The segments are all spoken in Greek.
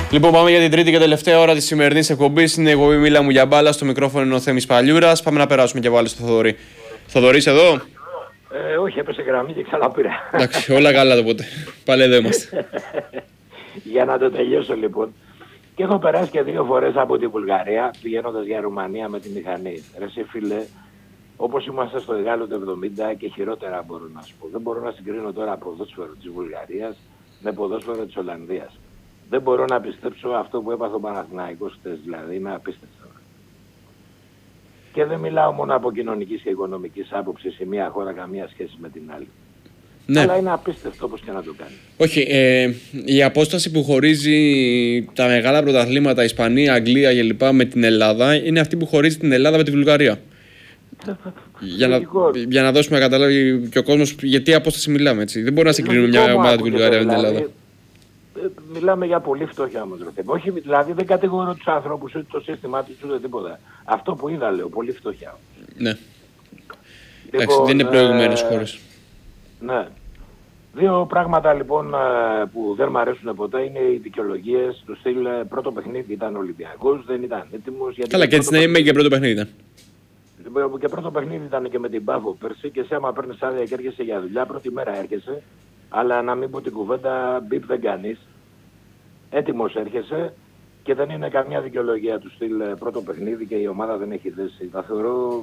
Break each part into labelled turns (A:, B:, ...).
A: Λοιπόν, πάμε για την τρίτη και τελευταία ώρα της σημερινής εκπομπής. Είναι εγώ η Μίλα μου για μπάλα. Στο μικρόφωνο είναι ο Θέμης Παλιούρας. Πάμε να περάσουμε και πάλι στο Θοδωρή. Θοδωρής εδώ.
B: Όχι, έπεσε γραμμή και ξαναπήρα.
A: Εντάξει, όλα καλά τότε. Πάλι εδώ είμαστε.
B: Για να το τελειώσω λοιπόν. Και έχω περάσει και 2 φορές από τη Βουλγαρία, πηγαίνοντας για Ρουμανία με τη μηχανή. Ρε σε φίλε, όπως είμαστε στο Εγάλο το 70 και χειρότερα μπορώ να σου πω. Δεν μπορώ να συγκρίνω τώρα ποδόσφαιρο της Βουλγαρίας με ποδόσφαιρο της Ολλανδίας. Δεν μπορώ να πιστέψω αυτό που έπαθε ο Παναθηναϊκός χτες, δηλαδή είναι απίστευτο. Και δεν μιλάω μόνο από κοινωνικής και οικονομικής άποψης η μία χώρα καμία σχέση με την άλλη. Ναι. Αλλά είναι απίστευτο όπως και να το κάνει.
A: Όχι, η απόσταση που χωρίζει τα μεγάλα πρωταθλήματα, Ισπανία, Αγγλία κλπ. Με την Ελλάδα είναι αυτή που χωρίζει την Ελλάδα με τη Βουλγαρία. Για να δώσουμε να καταλάβει και ο κόσμος γιατί απόσταση μιλάμε. Έτσι. Δεν μπορεί να συγκρίνουμε μια ομάδα τη Βουλγαρία με την Ελλάδα.
B: Μιλάμε για πολύ φτώχεια όμως. Όχι, δηλαδή δεν κατηγορώ τους ανθρώπους ούτε το σύστημά τους ούτε τίποτα. Αυτό που είδα λέω, πολύ φτώχεια.
A: Ναι. Λοιπόν, δεν είναι προηγουμένες χώρες.
B: Ναι. 2 πράγματα λοιπόν που δεν μου αρέσουν ποτέ είναι οι δικαιολογίες του στυλ. Πρώτο παιχνίδι ήταν Ολυμπιακός, δεν ήταν έτοιμος.
A: Καλά, και έτσι να είμαι και πρώτο παιχνίδι ήταν.
B: Και πρώτο παιχνίδι ήταν και με την Πάφο πέρσι και εσύ άμα παίρνεις άδεια και έρχεσαι για δουλειά, πρώτη μέρα έρχεσαι. Αλλά να μην πω την κουβέντα, μπιπ δεν κάνεις. Έτοιμος έρχεσαι και δεν είναι καμιά δικαιολογία του στυλ πρώτο παιχνίδι και η ομάδα δεν έχει δέσει. Τα θεωρώ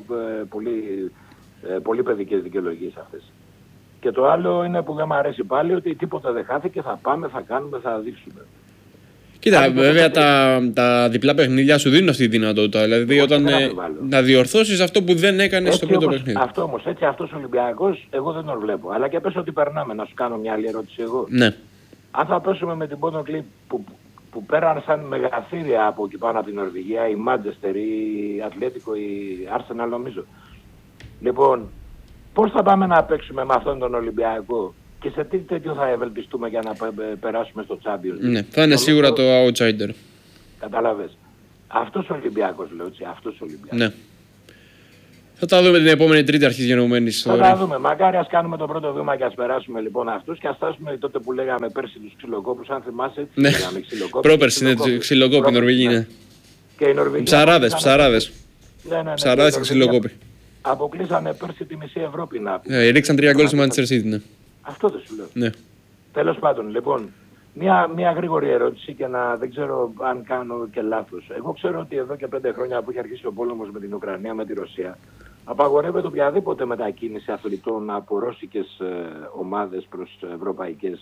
B: πολύ παιδικές δικαιολογίες αυτές. Και το άλλο είναι που δεν μου αρέσει πάλι ότι τίποτα δεν χάθηκε, θα πάμε, θα κάνουμε, θα δείξουμε.
A: Κοίτα, βέβαια τα διπλά παιχνίδια σου δίνουν αυτή τη δυνατότητα. Δηλαδή όταν να διορθώσεις αυτό που δεν έκανες στο πρώτο παιχνίδι.
B: Αυτό όμως, έτσι αυτός ο Ολυμπιακός, εγώ δεν τον βλέπω. Αλλά και πες ότι περνάμε, να σου κάνω μια άλλη ερώτηση εγώ.
A: Ναι.
B: Αν θα πέσουμε με την Πόνο Κλιπ που πέραν σαν μεγαθύρια από εκεί πάνω από την Νορβηγία, η Μάντζεστερ, η Ατλέτικο, η Arsenal νομίζω. Λοιπόν, πώς θα πάμε να παίξουμε με αυτόν τον Ολυμπιακό και σε τι τέτοιο θα ευελπιστούμε για να περάσουμε στο Champions?
A: Ναι, θα είναι σίγουρα το outsider.
B: Καταλάβες. Αυτός ο Ολυμπιακός λέω έτσι, αυτός ο Ολυμπιακός.
A: Ναι. Θα τα δούμε την επόμενη Τρίτη αρχής γενομένης.
B: Θα τα δούμε. Μακάρι ας κάνουμε το πρώτο βήμα και ας περάσουμε λοιπόν αυτούς και ας φτάσουμε τότε που λέγαμε πέρσι τους ξυλοκόπους, αν θυμάσαι έτσι.
A: Ναι. Πρόπερσι είναι ξυλοκόποι η Νορβηγοί. Ναι.
B: Και οι Νορβηγοί.
A: Ψαράδες.
B: Ναι.
A: Ψαράδες και ξυλοκόποι.
B: Αποκλείσανε πέρσι τη μισή Ευρώπη να πει.
A: Ρίξαν 3 γκολ στη Manchester City. Ναι.
B: Αυτό δεν σου λέω.
A: Ναι.
B: Τέλος πάντων, λοιπόν, μια γρήγορη ερώτηση και δεν ξέρω αν κάνω και λάθος. Εγώ ξέρω ότι εδώ και 5 χρόνια που έχει αρχίσει ο πόλεμος με την Ουκρανία, με τη Ρωσία, απαγορεύεται οποιαδήποτε μετακίνηση αθλητών από ρώσικες ομάδες προς ευρωπαϊκές.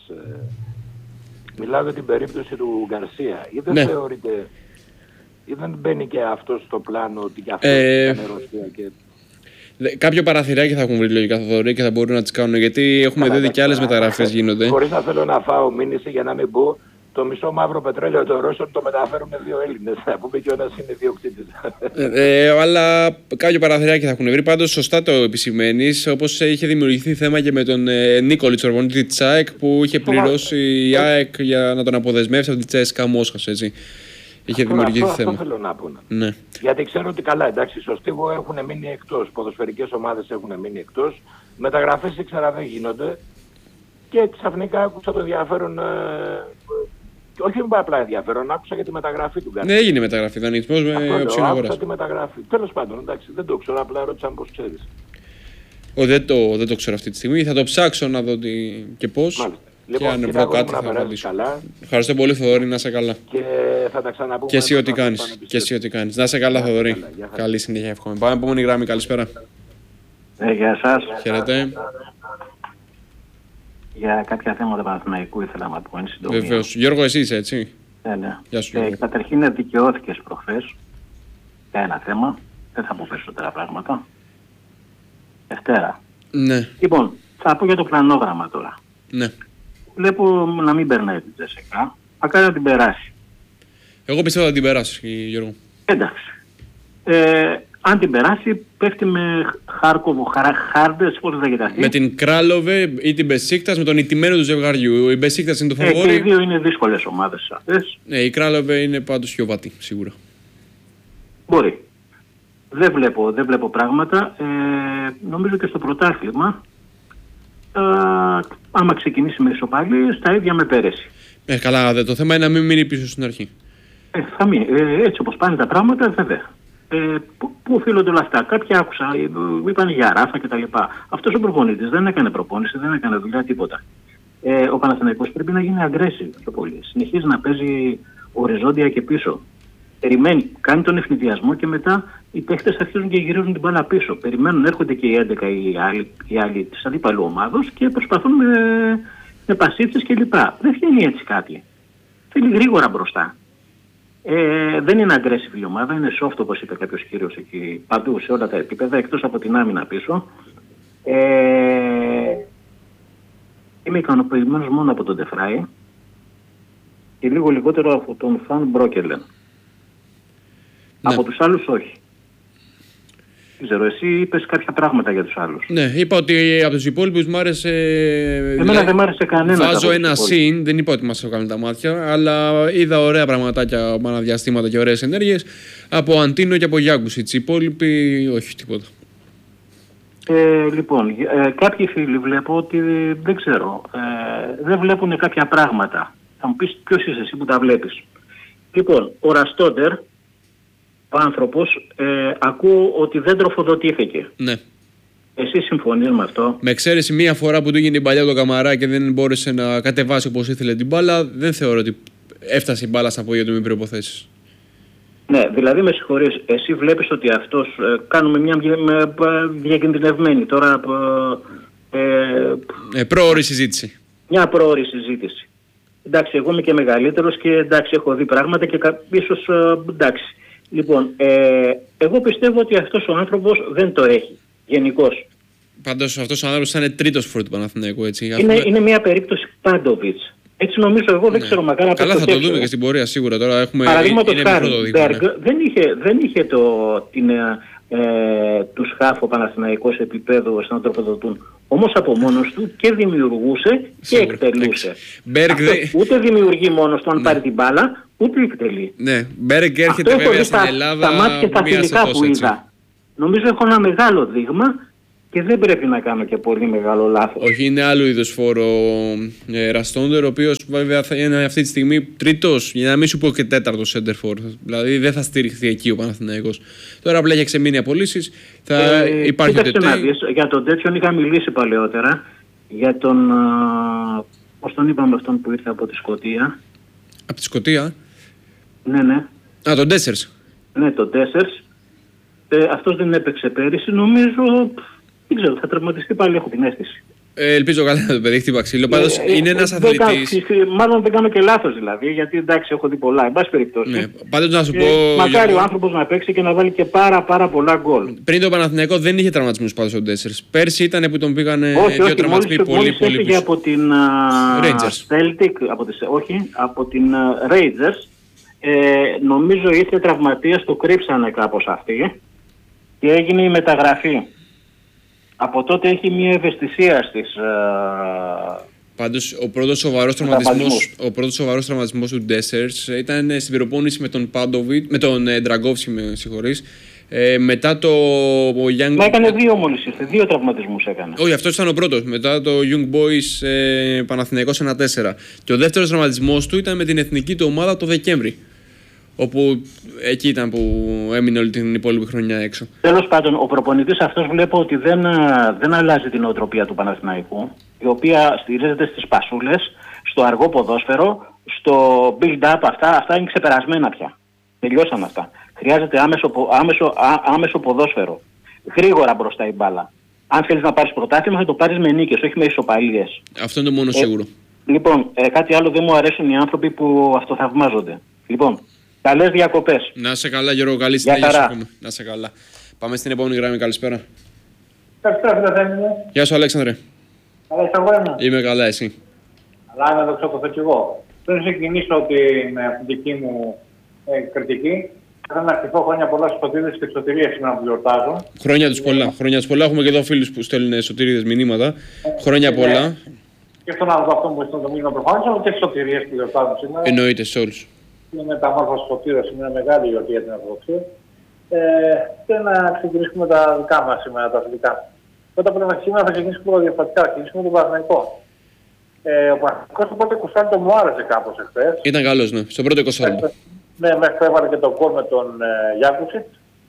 B: Μιλάω για την περίπτωση του Γκαρσία. Ή δεν θεωρείται, ή δεν μπαίνει και αυτό στο πλάνο ότι και αυτό είναι Ρωσία και...
A: Κάποιο παραθυράκι θα έχουν βρει λογικά Θοδωρή και θα μπορούν να τις κάνουν, γιατί έχουμε δει και άλλες μεταγραφές γίνονται.
B: Χωρίς να θέλω να φάω μήνυση για να μην πω, το μισό μαύρο πετρέλαιο των Ρώσων το μεταφέρουν 2 Έλληνες. Θα πούμε και ο ένας είναι ιδιοκτήτης.
A: Αλλά κάποιο παραθυράκι θα έχουν βρει. Πάντως σωστά το επισημαίνεις. Όπως είχε δημιουργηθεί θέμα και με τον Νίκολιτς, ορμονίτη της ΑΕΚ, που είχε πληρώσει η ΑΕΚ για να τον αποδεσμεύσει από τη Τσέσκα Μόσχας. Είχε δημιουργηθεί θέμα.
B: Αυτό θέλω να πω.
A: Ναι.
B: Γιατί ξέρω ότι καλά, εντάξει, στο Στίβο έχουν μείνει εκτός. Ποδοσφαιρικές ομάδες έχουν μείνει εκτός. Μεταγραφές ήξερα δεν γίνονται. Και ξαφνικά άκουσα το ενδιαφέρον. Όχι απλά ενδιαφέρον, άκουσα για τη μεταγραφή του Γκαρσία.
A: Ναι, έγινε μεταγραφή. Δανεισμός με οψιόν αγοράς.
B: Άκουσα τη μεταγραφή. Τέλος πάντων, εντάξει, δεν το ξέρω, απλά ρώτησα πώς ξέρεις.
A: Δεν το ξέρω αυτή τη στιγμή. Θα το ψάξω να δω και πώς.
B: Μάλιστα.
A: Λοιπόν, και αν βρω κάτι θα απαντήσω. Ευχαριστώ πολύ, Θοδωρή, να είσαι καλά.
B: Και θα τα ξαναπούμε.
A: Και εσύ ό,τι κάνεις. Να είσαι καλά, Θοδωρή. Καλή συνέχεια, εύχομαι. Πάμε επόμενη γραμμή, καλησπέρα.
C: Γεια σας.
A: Χαίρετε.
C: Για κάποια θέματα Παναθηναϊκού ήθελα να πω εν συντομία.
A: Βεβαίως. Γιώργο, εσύ είσαι, έτσι.
C: Ναι.
A: Γεια σου, Γιώργο.
C: Καταρχήν δικαιώθηκες προχθές για ένα θέμα. Δεν θα πω περισσότερα πράγματα. Δευτέρα.
A: Ναι.
C: Λοιπόν, θα πω για το πλανόγραμμα τώρα.
A: Ναι.
C: Βλέπω να μην περνάει την Τζεσεκά. Μακάρι να την περάσει.
A: Εγώ πιστεύω θα την περάσει, Γιώργο.
C: Εντάξει. Αν την περάσει, πέφτει με Χάρκοβο, Χάρντες, πώς θα κοιταχθεί.
A: Με την Κράλοβε ή την Μπεσίκτας, με τον ηττημένο του ζευγαριού. Η Μπεσίκτας είναι το φαβόρι.
C: Και οι δύο είναι δύσκολες ομάδες αυτές.
A: Ναι, η Κράλοβε είναι πάντως πιο βατή, σίγουρα.
C: Μπορεί. Δεν βλέπω πράγματα. Νομίζω και στο πρωτάθλημα, άμα ξεκινήσει με ισοπαλίες, τα ίδια με πέρυσι.
A: Καλά, το θέμα είναι να μην μείνει πίσω στην αρχή.
C: Θα μείνει. Έτσι όπως πάνε τα πράγματα, βέβαια. Πού οφείλονται όλα αυτά? Κάποιοι άκουσα, είπαν για Ράφα κτλ. Αυτός ο προπονητής δεν έκανε προπόνηση, δεν έκανε δουλειά, τίποτα. Ο Παναθηναϊκός πρέπει να γίνει aggressive πιο πολύ. Συνεχίζει να παίζει οριζόντια και πίσω. Περιμένει, κάνει τον ευνηδιασμό και μετά οι παίχτες αρχίζουν και γυρίζουν την μπάλα πίσω. Περιμένουν, έρχονται και οι 11 οι άλλοι της αντίπαλου ομάδος και προσπαθούν με πασίτσες κλπ. Δεν βγαίνει έτσι κάτι. Θέλει γρήγορα μπροστά. Δεν είναι aggressive η ομάδα, είναι soft όπως είπε κάποιος κύριος εκεί παντού σε όλα τα επίπεδα, εκτός από την άμυνα πίσω. Είμαι ικανοποιημένος μόνο από τον Ντεφράι και λίγο λιγότερο από τον Φαν Μπρόκελεν. Ναι. Από τους άλλους όχι. Δεν ξέρω, εσύ είπες κάποια πράγματα για τους άλλους.
A: Ναι, είπα ότι από τους υπόλοιπους μου άρεσε...
C: Εμένα δεν μ' άρεσε κανένα.
A: Βάζω ένα συν, δεν είπα ότι μας έκαναν τα μάτια, αλλά είδα ωραία πραγματάκια, αναδιαστήματα και ωραίες ενέργειες από Αντίνο και από Γιάγκουσιτς. Οι υπόλοιποι όχι τίποτα.
C: Λοιπόν, κάποιοι φίλοι βλέπω ότι δεν ξέρω, δεν βλέπουν κάποια πράγματα. Θα μου πεις ποιος είσαι εσύ που τα βλέπεις. Λοιπόν, ο Ραστόντερ, ο άνθρωπος, ακούω ότι δεν τροφοδοτήθηκε.
A: Ναι.
C: Εσύ συμφωνείς με αυτό?
A: Με εξαίρεση μία φορά που του έγινε η παλιά το Καμαρά και δεν μπόρεσε να κατεβάσει όπως ήθελε την μπάλα, δεν θεωρώ ότι έφτασε η μπάλα στα πόδια του με προϋποθέσεις.
C: Ναι, δηλαδή με συγχωρείς, εσύ βλέπεις ότι αυτός, κάνουμε μια διακινδυνευμένη τώρα
A: πρόωρη συζήτηση.
C: Μια πρόωρη συζήτηση. Εντάξει, εγώ είμαι και μεγαλύτερος και εντάξει, έχω δει πράγματα και ίσως εντάξει. Λοιπόν, εγώ πιστεύω ότι αυτός ο άνθρωπος δεν το έχει, γενικώς.
A: Πάντως αυτός ο άνθρωπος θα είναι τρίτος φορ του Παναθηναϊκού, έτσι.
C: Είναι μια περίπτωση Πάντοβιτς. Έτσι νομίζω εγώ, δεν ξέρω, μακάρι να
A: καλά, θα το δούμε και στην πορεία σίγουρα. Τώρα έχουμε.
C: Παραδείγματος χάρη, δεν είχε τους χάφ ο Παναθηναϊκός επίπεδο να τροφοδοτούν. Όμως από μόνος του και δημιουργούσε και εκτελούσε. Ούτε δημιουργεί μόνος του αν πάρει την μπάλα, ούτε εκτελεί.
A: Ναι, Μπέργκ έρχεται βέβαια στην Ελλάδα.
C: Τα μάτια τα φιλικά που είδα. Νομίζω έχω ένα μεγάλο δείγμα και δεν πρέπει να κάνω και πολύ μεγάλο λάθος.
A: Όχι, είναι άλλου είδους φόρο Ραστόντερ, ο οποίος βέβαια θα είναι αυτή τη στιγμή τρίτος, για να μην σου πω και τέταρτος center for. Δηλαδή δεν θα στηριχθεί εκεί ο Παναθηναϊκός. Τώρα απλά έχει ξεμείνει απολύσεις. Θα υπάρχει
C: για τον τέτοιον είχα μιλήσει παλαιότερα. Για τον. Πώς τον είπαμε αυτόν που ήρθε από τη Σκωτία.
A: Από τη Σκωτία?
C: Ναι.
A: Τον Ντέσσερς.
C: Ναι, τον Ντέσσερς. Αυτός δεν έπαιξε πέρυσι, νομίζω. Δεν ξέρω, θα τραυματιστεί πάλι, έχω την αίσθηση.
A: Ελπίζω καλά να το παιδί χτύπα ξύλο. Πάντως είναι ένας αθλητής.
C: Μάλλον δεν κάνω και λάθος δηλαδή, γιατί εντάξει έχω δει πολλά, εν πάση περιπτώσει.
A: Ναι, πάντως να σου πω.
C: Μακάρι ο άνθρωπος να παίξει και να βάλει και πάρα πολλά γκολ.
A: Πριν το Παναθηναϊκό δεν είχε τραυματισμούς πάντως ο Ντέσσερς. Πέρσι ήταν που τον πήγανε δύο τραυματισμοί πολύ
C: πίσω. Έφυγε από την Celtic, από την Rangers. Νομίζω ήρθε τραυματίας, το κρύψανε κάπως αυτή και έγινε η μεταγραφή. Από τότε έχει μια ευαισθησία στις...
A: Πάντως ο πρώτος σοβαρός τραυματισμός του Ντέσσερς ήταν στην προπόνηση με τον Ντραγκόφσκι, με συγχωρείς. Μετά το Young...
C: Μα έκανε δύο μόλις ήρθε, δύο τραυματισμούς έκανε.
A: Όχι, αυτός ήταν ο πρώτος. Μετά το Young Boys Παναθηναϊκός 1-4. Και ο δεύτερος τραυματισμός του ήταν με την εθνική του ομάδα το Δεκέμβρη. Όπου εκεί ήταν που έμεινε όλη την υπόλοιπη χρονιά έξω.
C: Τέλος πάντων, ο προπονητής αυτός βλέπω ότι δεν αλλάζει την νοοτροπία του Παναθηναϊκού, η οποία στηρίζεται στις πασούλες, στο αργό ποδόσφαιρο, στο build-up, αυτά είναι ξεπερασμένα πια. Τελειώσαν αυτά. Χρειάζεται άμεσο ποδόσφαιρο. Γρήγορα μπροστά η μπάλα. Αν θέλεις να πάρεις πρωτάθλημα θα το πάρεις με νίκες, όχι με ισοπαλίες.
A: Αυτό είναι το μόνο σίγουρο.
C: Λοιπόν, κάτι άλλο, δεν μου αρέσουν οι άνθρωποι που αυτοθαυμάζονται. Λοιπόν, καλές διακοπές.
A: Να είσαι καλά, Γιώργο, καλή συνέχεια. Να είσαι καλά. Πάμε στην επόμενη γραμμή, καλησπέρα.
D: Καλησπέρα, φίλε μου.
A: Γεια σου, Αλέξανδρε.
D: Καλά, είσαι αγώνα.
A: Είμαι καλά, εσύ?
D: Αλλά να το ξεπαθώ κι εγώ. Πριν ξεκινήσω την δική μου κριτική, θέλω να ευχηθώ χρόνια πολλά στους σωτήριδες και σωτηρίες σήμερα που γιορτάζουν.
A: Χρόνια τους πολλά. Χρόνια τους πολλά. Έχουμε και εδώ φίλους που στέλνουν σωτηρίδες μηνύματα. Χρόνια πολλά.
D: Και στον άνθρωπο αυτό που έστειλε το μήνυμα προφανώς, αλλά και στις σωτηρίες που γιορτάζουν σήμερα.
A: Εννοείται σε όλους.
D: Είναι τα μόρφα σωτήρες, είναι μεγάλη γιορτή για την Ορθοδοξία. Και να ξεκινήσουμε τα δικά μας σήμερα, τα αθλητικά. Πρώτα απ' όλα σήμερα θα ξεκινήσουμε από διαφορετικά. Θα ξεκινήσουμε τον Παναθηναϊκό. Ο Παναθηναϊκός στο πρώτο 20 μου άρεσε κάπως εχθές.
A: Ήταν καλός, ναι. Στο πρώτο 20.
D: Ναι, μέχρι που έβαλε και το γκολ με τον Γιάκουσιτ.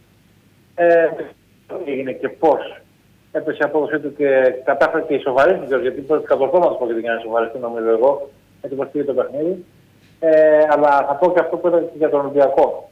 D: Έγινε και πώς. Έπεσε η απόδοσή του και κατάφερε και ισοβαρίστηκε, γιατί κατορθώμα του πω γιατί για να ισοβαριστεί νομίζω εγώ, γιατί πως πήγε το παιχνίδι. Αλλά θα πω και αυτό που ήταν και για τον Ολυμπιακό.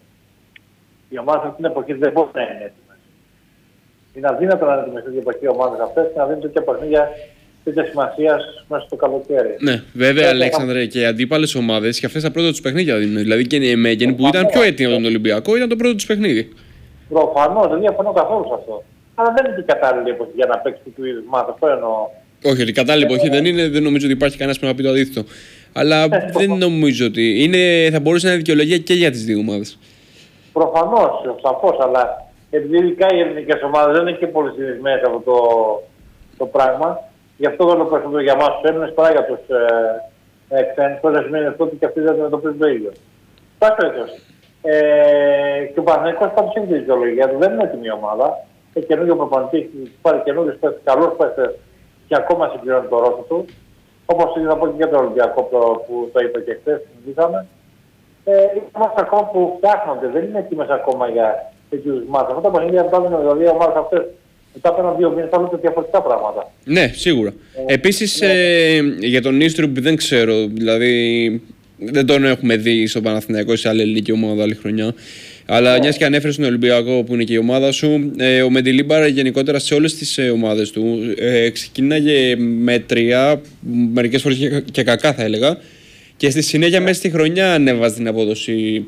D: Οι ομάδες αυτή την εποχή δεν μπορούν να είναι έτοιμες. Είναι αδύνατο να είναι έτοιμες στην εποχή οι ομάδες αυτές και να δίνουν τέτοια παιχνίδια τέτοια σημασία μέσα στο καλοκαίρι.
A: Ναι, βέβαια, Αλέξανδρε, και οι αντίπαλες ομάδες και αυτές τα πρώτα τους παιχνίδια δίνουν. Δηλαδή και η Μέγεν που ήταν πιο έτοιμη από τον Ολυμπιακό ήταν το πρώτο τους παιχνίδι.
D: Προφανώς, δεν διαφωνώ καθόλου σε αυτό. Αλλά δεν είναι και κατάλληλη εποχή για να παίξει του είδους μάθημα. Αυτό εννοώ.
A: Όχι, ότι κατάλληλη εποχή δεν είναι, δεν νομίζω ότι υπάρχει κανένας που να πει το αντίθετο. Αλλά δεν νομίζω ότι είναι, θα μπορούσε να είναι δικαιολογία και για τις δύο ομάδες.
D: Προφανώς, σαφώς, αλλά επειδή ειδικά οι ελληνικές ομάδες δεν είναι και πολύ συνηθισμένες από το πράγμα, γι' αυτό δεν το περισσότερο για εμάς τους Έλληνες παρά για τους ξένους, όλες μήνες τότε και αυτοί δεν αντιμετωπίζουν το ίδιο. Πάση περιπτώσει. Και ο Παναθηναϊκός πάντως είναι τη δικαιολογία του, δεν είναι έτοιμη η ομάδα. Έχει καινούργιο προπονητή, έχει πάρει καινούργιους παίκτες, καλούς παίκτες και ακόμα συμπληρώνει το ρόλο του. Όπως θα πω και για τον Ολυμπιακό που το είπα και χθες, συζητήσαμε. Είμαστε ακόμα που φτιάχνονται, δεν είναι έτοιμες ακόμα για τέτοιους μάτους. Αυτά τα παιχνίδια βγάζουν δηλαδή οι ομάδες αυτές μετά από ένα-δύο μήνες θα βλέπετε διαφορετικά πράγματα.
A: Ναι, σίγουρα. Επίσης για τον Ίστρουμπ δεν ξέρω, δηλαδή δεν τον έχουμε δει στον Παναθηναϊκό σε άλλη ελληνική ομάδα άλλη χρονιά. Αλλά μιας και ανέφερε στον Ολυμπιακό που είναι και η ομάδα σου, ο Μεντιλίμπαρ γενικότερα σε όλες τις ομάδες του ξεκίναγε μέτρια, μερικές φορές και κακά θα έλεγα, και στη συνέχεια μέσα στη χρονιά ανέβαζε την απόδοση.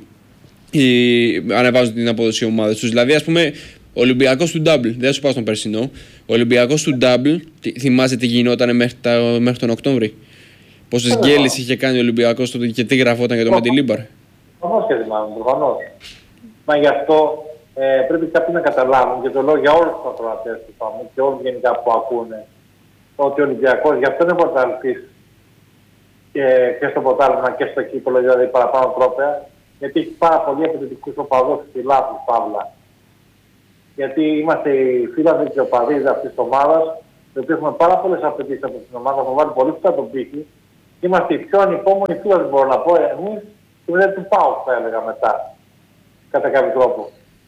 A: Ανεβάζουν την απόδοση οι ομάδες τους. Δηλαδή, ας πούμε, ο Ολυμπιακός του Double, δεν θα σου πάω στον περσινό. Ο Ολυμπιακός του Double, θυμάσαι τι γινόταν μέχρι τον Οκτώβρη. Πόσες γκέλες είχε κάνει ο Ολυμπιακός τότε και τι γραφόταν για το Μεντιλίμπαρ.
D: Προφανώς και θυμάμαι, προφανώς. Μα γι' αυτό πρέπει κάποιοι να καταλάβουν, και το λέω για όλους τους ακροατές του ΠΑΜΟΥ και όλους γενικά που ακούνε, ότι ο Ολυμπιακός γι' αυτό είναι πρωταθλητής και στο ποτάλμα και στο κύπελλο, δηλαδή παραπάνω τρόπαια, γιατί έχει πάρα πολλοί απαιτητικούς οπαδούς στη λάθος παύλα. Γιατί είμαστε οι φίλοι και οπαδοί αυτής της ομάδας, οι οποίοι έχουμε πάρα πολλές απαιτήσεις από την ομάδα, έχουμε βάλει πολύ ψηλά τον πύχη. Είμαστε οι πιο ανυπόμονοι φίλοι, μπορώ να πω, εμείς και μετά του ΠΑΟΚ θα έλεγα μετά, κατά κάποιο τρόπο.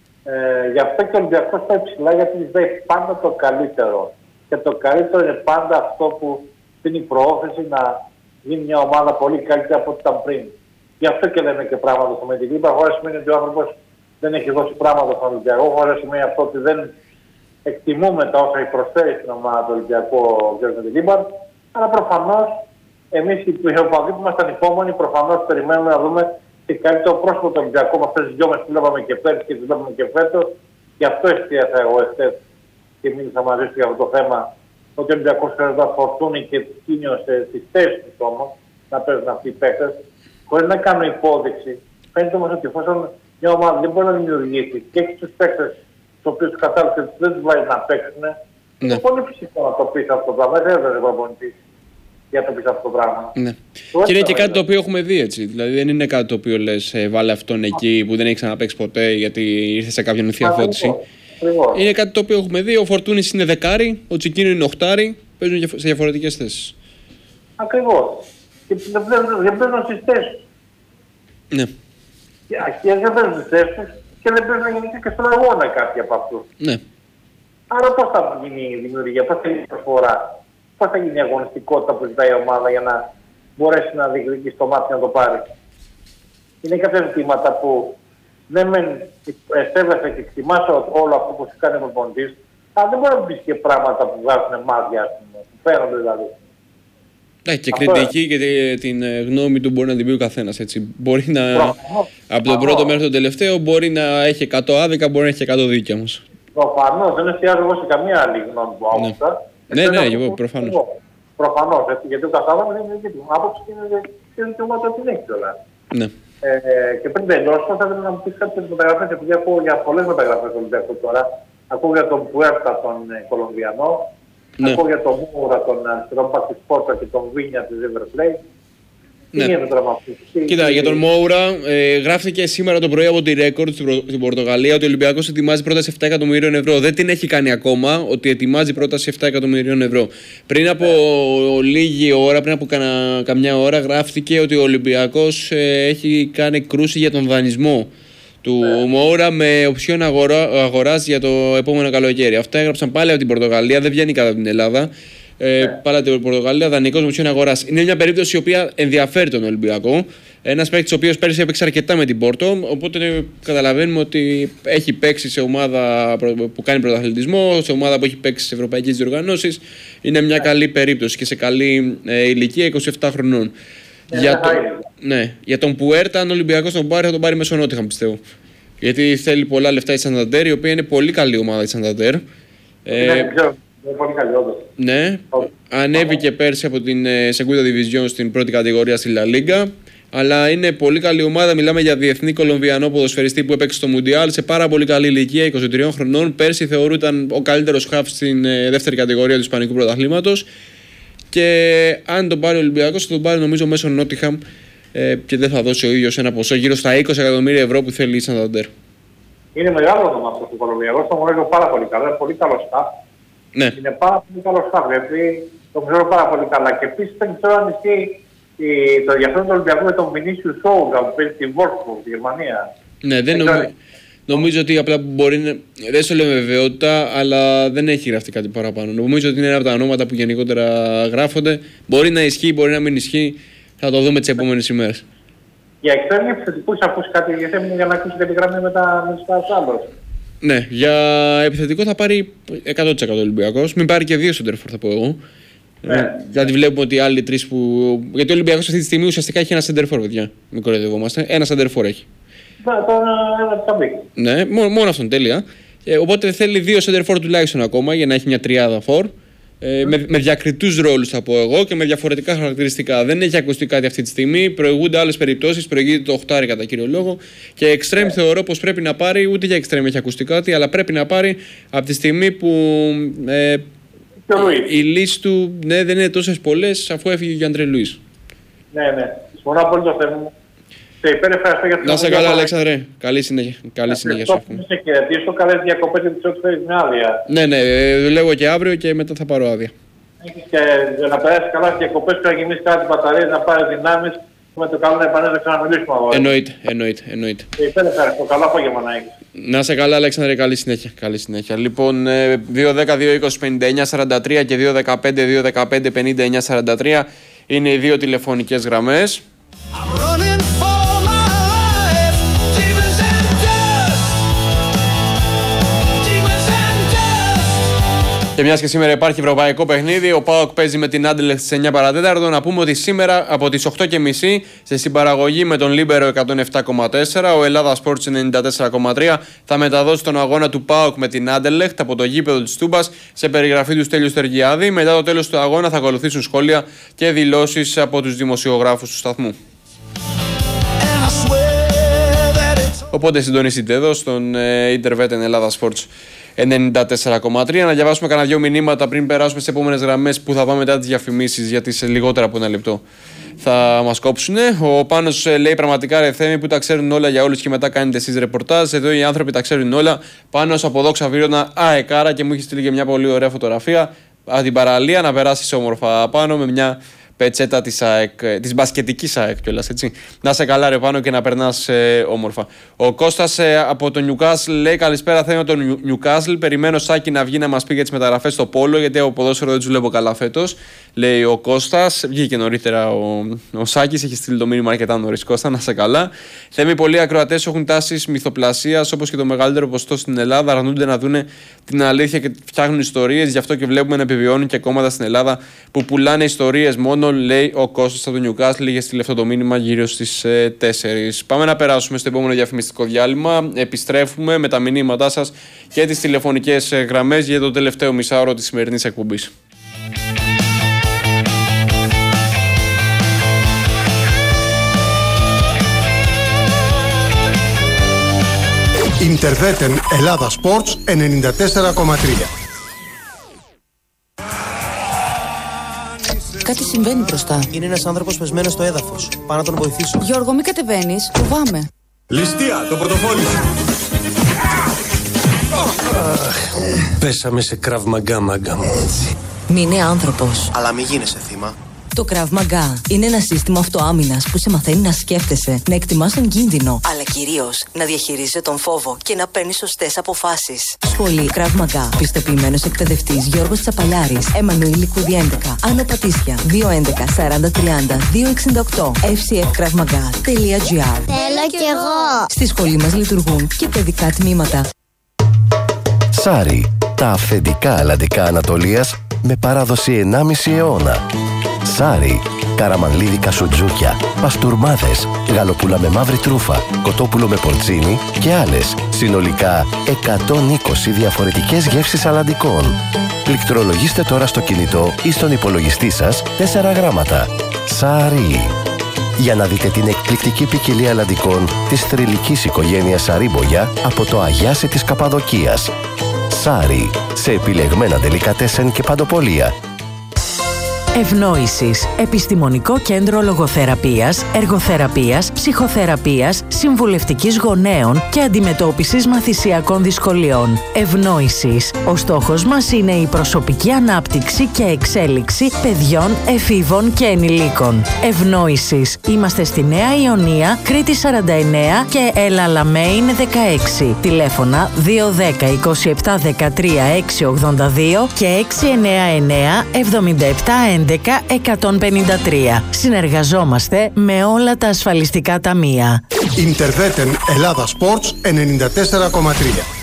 D: Γι' αυτό και ο Ολυμπιακός πάει ψηλά, γιατί ζητάει πάντα το καλύτερο. Και το καλύτερο είναι πάντα αυτό που είναι η προώθηση να γίνει μια ομάδα πολύ καλύτερη από ό,τι ήταν πριν. Γι' αυτό και λέμε και πράγματα στο Μεντιλίμπαρ, χωρίς σημαίνει ότι ο άνθρωπος δεν έχει δώσει πράγματα στον Ολυμπιακό, χωρίς σημαίνει αυτό ότι δεν εκτιμούμε τα όσα έχει προσφέρει στην ομάδα του Ολυμπιακού ο κ. Μεντιλίμπαρ. Αλλά προφανώς εμείς οι οπαδοί που ήμασταν υπόμονοι, προφανώς περιμένουμε να δούμε τι καλύτερο πρόσωπο του Ολυμπιακού με αυτές τις δυο μέρες που βλέπαμε και πέρυσι και τις βλέπαμε και φέτος. Γι' αυτό εστίασα εγώ εχθές και μίλησα μαζί του για αυτό το θέμα. Ότι ο Ολυμπιακός χρειάζεται να φορτούνει και τίνιο στις θέσεις του όμως, να παίζουν αυτοί οι παίκτες, χωρίς να κάνουν υπόδειξη. Φαίνεται όμως ότι εφόσον μια ομάδα δεν μπορεί να δημιουργήσει και έχει τους παίκτες τους οποίους τους κατάλαβε ότι δεν τους βάζει να παίξουν, είναι πολύ φυσικό να το πεις αυτό το πράγμα. Δεν χρειάζεται προπονητής για να το πεις αυτό το πράγμα.
A: Ναι. Και είναι και κάτι το οποίο έχουμε δει έτσι. Δηλαδή δεν είναι κάτι το οποίο λες βάλε αυτόν εκεί που δεν έχει ξαναπαίξει ποτέ γιατί ήρθε σε κάποια νηθία φώτιση. Είναι κάτι το οποίο έχουμε δει. Ο Φορτούνης είναι δεκάρι, ο Τσικίνο είναι οχτάρι, παίζουν σε διαφορετικές θέσεις.
D: Ακριβώς. Και δεν παίζουν στις θέσεις.
A: Ναι.
D: Και δεν παίζουν στις θέσεις και δεν παίζουν γενικά και στον αγώνα κάποιοι από αυτούς.
A: Ναι.
D: Άρα πώς θα γίνει η δημιουργία, πώς θα γίνει η προσφορά, πώς θα γίνει η αγωνιστικότητα που ζητάει η ομάδα για να μπορέσει να διεκδικήσει το μάτι να το πάρει. Είναι κάποια ζητήματα που δεν σέβεσαι και εκτιμάς όλο αυτό που σου κάνει ο προπονητής, αλλά δεν μπορεί να πεις και πράγματα που βγάζουν μάτια, που φαίνονται δηλαδή.
A: Και κριτική και την γνώμη του μπορεί να την πει ο καθένας. Μπορεί να. Από τον πρώτο μέχρι τον τελευταίο μπορεί να έχει 100 άδικα, μπορεί να έχει 100 δίκαια όμως.
D: Προφανώς, δεν εστιάζω εγώ σε καμία άλλη γνώμη που άκουσα.
A: Ναι, προφανώς.
D: Προφανώς, γιατί ο καθένας είναι η δική του άποψη και είναι δικαιώματα ότι την έχει κιόλας.
A: Ναι.
D: Και πριν τελειώσω, θα ήθελα να μου πεις κάποιες μεταγραφές, επειδή ακούω για πολλές μεταγραφές του Ολυμπιακού τώρα. Ακούω για τον Πουέρτα τον Κολομβιανό, ακούω για τον Μούρα τον αριστερό μπακ της Πόρτα και τον Βίνια της River Plate. Τι γίνεται τώρα με αυτούς?
A: Κοίτα, για τον Μόουρα, γράφτηκε σήμερα το πρωί από τη Record στην Πορτογαλία ότι ο Ολυμπιακός ετοιμάζει πρόταση 7 εκατομμυρίων ευρώ. Δεν την έχει κάνει ακόμα, ότι ετοιμάζει πρόταση 7 εκατομμυρίων ευρώ. Πριν από λίγη ώρα, πριν από καμιά ώρα, γράφτηκε ότι ο Ολυμπιακός έχει κάνει κρούση για τον δανεισμό του Μόουρα με οψιόν αγοράς για το επόμενο καλοκαίρι. Αυτά έγραψαν πάλι από την Πορτογαλία, δεν βγαίνει κατά την Ελλάδα. Πάλι από την Πορτογαλία, δανεικός με οψιόν αγοράς. Είναι μια περίπτωση η οποία ενδιαφέρει τον Ολυμπιακό. Ένας παίκτης ο οποίος πέρυσι έπαιξε αρκετά με την Πόρτο. Οπότε καταλαβαίνουμε ότι έχει παίξει σε ομάδα που κάνει πρωταθλητισμό, σε ομάδα που έχει παίξει σε ευρωπαϊκές διοργανώσεις. Είναι μια καλή περίπτωση και σε καλή ηλικία, 27 χρονών. Για τον Πουέρτα, αν ο Ολυμπιακός τον πάρει, θα τον πάρει μέσω Νότιχαμ, πιστεύω. Γιατί θέλει πολλά λεφτά η Σανταντέρ, η οποία είναι πολύ καλή ομάδα η Σανταντέρ.
D: Πολύ καλή, όντως.
A: Ναι, ανέβηκε πέρσι από την Segunda Division στην πρώτη κατηγορία στη La Liga. Αλλά είναι πολύ καλή ομάδα. Μιλάμε για διεθνή Κολομβιανό ποδοσφαιριστή που έπαιξε στο Μουντιάλ σε πάρα πολύ καλή ηλικία, 23 χρονών. Πέρσι θεωρούταν ο καλύτερος χαφ στην δεύτερη κατηγορία του Ισπανικού Πρωταθλήματος. Και αν τον πάρει ο Ολυμπιακός, θα τον πάρει νομίζω μέσω Νότιχαμ και δεν θα δώσει ο ίδιος ένα ποσό γύρω στα 20 εκατομμύρια ευρώ που θέλει η Σανταντέρ.
D: Είναι μεγάλο όνομα αυτό ο Κολομβιανός. Το γνωρίζω πάρα πολύ καλά. Είναι πολύ καλό χαφ.
A: Ναι.
D: Είναι πάρα πολύ καλό χαφ. Γιατί το ξέρω πάρα πολύ καλά. Και επίσης δεν ξέρω αν ισχύει το ενδιαφέρον του Ολυμπιακού με τον Vinicius Souza που παίζει στην Wolfsburg, στη Γερμανία.
A: Ναι, νομίζω ότι απλά μπορεί να. Δεν σου λέω με βεβαιότητα, αλλά δεν έχει γραφτεί κάτι παραπάνω. Νομίζω ότι είναι ένα από τα ονόματα που γενικότερα γράφονται. Μπορεί να ισχύει, μπορεί να μην ισχύει. Θα το δούμε τις επόμενες ημέρες.
D: Για εξτρέμια επιθετικούς, ακούσει κάτι για να ακούσει τη γραμμή με τα άλλους.
A: Ναι, για επιθετικό θα πάρει 100% Ολυμπιακός. Μην πάρει και 2 σεντερφόρ, θα πω εγώ. Ναι. Γιατί βλέπουμε ότι οι άλλοι 3 που. Γιατί ο Ολυμπιακός αυτή τη στιγμή ουσιαστικά έχει ένα σεντερφόρ, παιδιά. Μην κοροϊδευόμαστε. Ένα σεντερφόρ έχει. Ναι, μόνο αυτόν, τέλεια. Οπότε θέλει 2 σεντερφόρ τουλάχιστον ακόμα για να έχει μια τριάδα φορ. Με διακριτούς ρόλους θα πω εγώ και με διαφορετικά χαρακτηριστικά. Δεν έχει ακουστεί κάτι αυτή τη στιγμή. Προηγούνται άλλες περιπτώσεις. Προηγείται το 8 κατά κύριο λόγο. Και εξτρέμ θεωρώ πως πρέπει να πάρει. Ούτε για εξτρέμ έχει ακουστεί κάτι, αλλά πρέπει να πάρει από τη στιγμή που. Η λύση του δεν είναι τόσες πολλές αφού έφυγε ο Γιάντρε Λουίς.
D: Ναι. Συμφωνώ απόλυτα θέμα μου.
A: Να σε καλά, Αλέξανδρε. Καλή συνέχεια. Καλή συνέχεια σου.
D: Σε χαιρετήσω. Καλές διακοπές γιατί σου φέρεις μια άδεια.
A: Ναι, δουλεύω και αύριο και μετά θα πάρω άδεια.
D: Έχεις και να περάσεις καλά στις διακοπές και να γεμίσεις καλά την μπαταρία, να πάρεις δυνάμεις. Με το καλό να επανέλθεις να μιλήσουμε. Εννοείται. Ευχαριστώ. Καλό απόγευμα να έχεις.
A: Να σε καλά, Αλέξανδρε, καλή συνέχεια. Λοιπόν, 2-10-2-20-59-43 και 2-15-2-15-59-43 είναι οι δύο τηλεφωνικές γραμμές. Και μιας και σήμερα υπάρχει ευρωπαϊκό παιχνίδι, ο ΠΑΟΚ παίζει με την Άντελεχτ στις 9 παρατέταρτο. Να πούμε ότι σήμερα από τις 8.30 σε συμπαραγωγή με τον Λίμπερο 107,4, ο Ελλάδα Sports 94,3 θα μεταδώσει τον αγώνα του ΠΑΟΚ με την Άντελεχτ από το γήπεδο της Τούμπας σε περιγραφή του Στέλιου Στεργιάδη. Μετά το τέλος του αγώνα θα ακολουθήσουν σχόλια και δηλώσεις από τους δημοσιογράφους του σταθμού. Οπότε συντονιστείτε εδώ στον Ιντερβέτεν Ελλάδα Sports 94,3. Να διαβάσουμε κανένα 2 μηνύματα πριν περάσουμε στις επόμενες γραμμές που θα πάμε μετά τις διαφημίσεις, γιατί σε λιγότερα από ένα λεπτό θα μας κόψουνε. Ο Πάνος λέει πραγματικά ρε Θέμη που τα ξέρουν όλα για όλους και μετά κάνετε εσείς ρεπορτάζ. Εδώ οι άνθρωποι τα ξέρουν όλα. Πάνος από εδώ Ξαβίρωνα αεκάρα και μου έχει στείλει και μια πολύ ωραία φωτογραφία από την παραλία να περάσεις όμορφα πάνω με μια πετσέτα της μπασκετικής ΑΕΚ κιόλας, έτσι. Να σε καλά ρε πάνω και να περνάς όμορφα. Ο Κώστας από το Νιουκάσλ λέει καλησπέρα Θέμη από το Νιουκάσλ. Περιμένω Σάκη να βγει να μας πει για τις μεταγραφές στο Πόλο, γιατί από ποδόσφαιρο δεν τους βλέπω καλά φέτος. Λέει ο Κώστας. Βγήκε νωρίτερα ο Σάκης, έχει στείλει το μήνυμα αρκετά νωρίς. Κώστα, να σε καλά. Θέμη, πολλοί ακροατές έχουν τάσεις μυθοπλασίας, όπως και το μεγαλύτερο ποσοστό στην Ελλάδα. Αρνούνται να δουν την αλήθεια και φτιάχνουν ιστορίες. Γι' αυτό και βλέπουμε να επιβιώνουν και κόμματα στην Ελλάδα που πουλάνε ιστορίες μόνο. Λέει ο Κώστας από το Νιουκάσλ, είχε στείλει αυτό το μήνυμα γύρω στις 4. Πάμε να περάσουμε στο επόμενο διαφημιστικό διάλειμμα. Επιστρέφουμε με τα μηνύματά σας και τις τηλεφωνικές γραμμές για το τελευταίο μισάωρο της σημερινής εκπομπής.
E: Ιντερβέτεν Ελλάδα Sports 94,3. Κάτι συμβαίνει μπροστά.
F: Είναι ένας άνθρωπος πεσμένος στο έδαφος. Πάω να τον βοηθήσω.
E: Γιώργο, μην κατεβαίνεις. Φοβάμαι.
G: Ληστεία, το πορτοφόλι σου.
F: Πέσαμε σε Krav Maga, μάγκα μου.
E: Μην είναι άνθρωπος.
F: Αλλά μη γίνεσαι θύμα.
E: Το Krav Maga είναι ένα σύστημα αυτοάμυνας που σε μαθαίνει να σκέφτεσαι, να εκτιμάς τον κίνδυνο, αλλά κυρίως να διαχειρίζεσαι τον φόβο και να παίρνεις σωστές αποφάσεις. Σχολή Krav Maga. Πιστοποιημένος εκπαιδευτής Γιώργος Τσαπαλιάρης. Εμμανουήλ Λικούδη 11. Άνω Πατήσια. 211 40 30 268. fcfkravmaga.gr.
H: Θέλω κι εγώ.
E: Στη σχολή μας λειτουργούν και παιδικά τμήματα.
I: Σάρι, τα αυθεντικά αλλαντικά Ανατολίας με παράδοση 1,5 αιώνα. Σάρι, καραμανλίδικα σουτζούκια, παστούρμάδες, γαλοπούλα με μαύρη τρούφα, κοτόπουλο με πορτσίνι και άλλες, συνολικά 120 διαφορετικές γεύσεις αλλαντικών. Πληκτρολογήστε τώρα στο κινητό ή στον υπολογιστή σας 4 γράμματα. Σάρι. Για να δείτε την εκπληκτική ποικιλία αλλαντικών της θρυλικής οικογένειας Σαρίμπογια από το Αγιάσι της Καπαδοκίας. Σάρι, σε επιλεγμένα ντελικατέσεν και παντοπολία.
J: Ευνόησης. Επιστημονικό κέντρο λογοθεραπείας, εργοθεραπείας, ψυχοθεραπείας, συμβουλευτικής γονέων και αντιμετώπισης μαθησιακών δυσκολιών. Ευνόησης. Ο στόχος μας είναι η προσωπική ανάπτυξη και εξέλιξη παιδιών, εφήβων και ενηλίκων. Ευνόησης. Είμαστε στη Νέα Ιωνία, Κρήτη 49 και Ελαλαμέιν 16. Τηλέφωνα 210 27 13 682 και 699 77 11-153. Συνεργαζόμαστε με όλα τα ασφαλιστικά ταμεία.
G: Ιντερβέτεν Ελλάδα Sports 94,3.